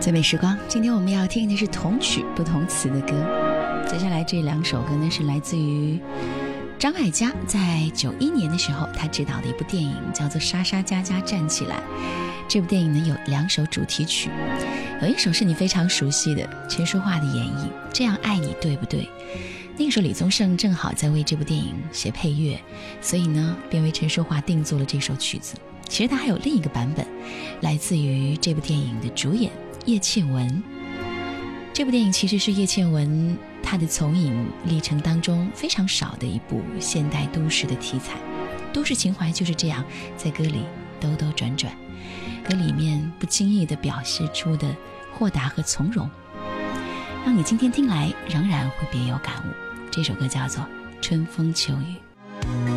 最美时光，今天我们要听的是同曲不同词的歌。接下来这2首歌呢，是来自于张艾嘉在91年的时候他执导的一部电影，叫做《莎莎佳佳站起来》。这部电影呢有2首主题曲，有一首是你非常熟悉的陈淑桦的演绎，这样爱你对不对？那个时候李宗盛正好在为这部电影写配乐，所以呢便为陈淑桦定做了这首曲子。其实他还有另一个版本，来自于这部电影的主演叶倩文。这部电影其实是叶倩文她的从影历程当中非常少的一部现代都市的题材。都市情怀就是这样在歌里兜兜转转，歌里面不经意地表示出的豁达和从容，让你今天听来仍然会别有感悟。这首歌叫做《春风秋雨》。